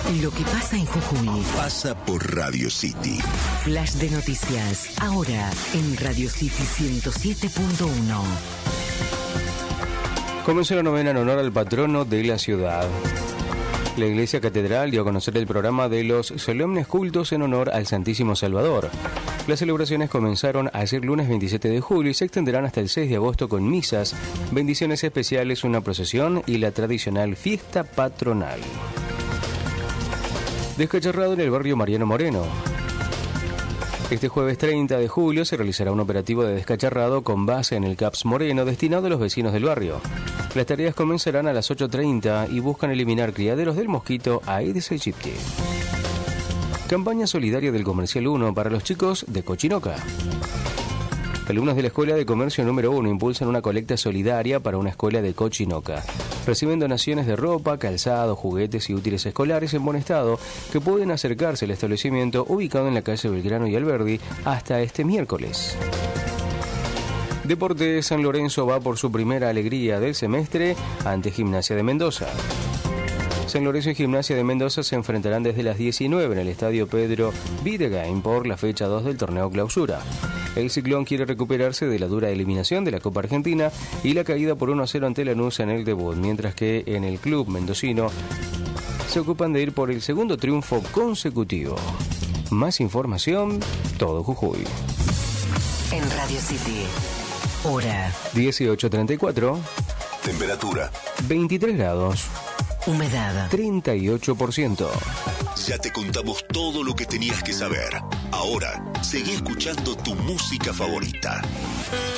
Lo que pasa en Jujuy pasa por Radio City. Flash de noticias, ahora en Radio City 107.1. Comenzó la novena en honor al patrono de la ciudad. La Iglesia Catedral dio a conocer el programa de los solemnes cultos en honor al Santísimo Salvador. Las celebraciones comenzaron ayer lunes 27 de julio y se extenderán hasta el 6 de agosto con misas, bendiciones especiales, una procesión y la tradicional fiesta patronal. Descacharrado en el barrio Mariano Moreno. Este jueves 30 de julio se realizará un operativo de descacharrado con base en el CAPS Moreno destinado a los vecinos del barrio. Las tareas comenzarán a las 8:30 y buscan eliminar criaderos del mosquito Aedes aegypti. Campaña solidaria del Comercial 1 para los chicos de Cochinoca. Alumnos de la Escuela de Comercio número 1 impulsan una colecta solidaria para una escuela de Cochinoca. Reciben donaciones de ropa, calzado, juguetes y útiles escolares en buen estado que pueden acercarse al establecimiento ubicado en la calle Belgrano y Alberdi hasta este miércoles. Deportes. San Lorenzo va por su primera alegría del semestre ante Gimnasia de Mendoza. San Lorenzo y Gimnasia de Mendoza se enfrentarán desde las 19 en el estadio Pedro Videgain por la fecha 2 del torneo Clausura. El Ciclón quiere recuperarse de la dura eliminación de la Copa Argentina y la caída por 1-0 ante Lanús en el debut, mientras que en el club mendocino se ocupan de ir por el segundo triunfo consecutivo. Más información, todo Jujuy. En Radio City, hora 18:34. Temperatura 23 grados. Humedad 38%. Ya te contamos todo lo que tenías que saber. Ahora, seguí escuchando tu música favorita.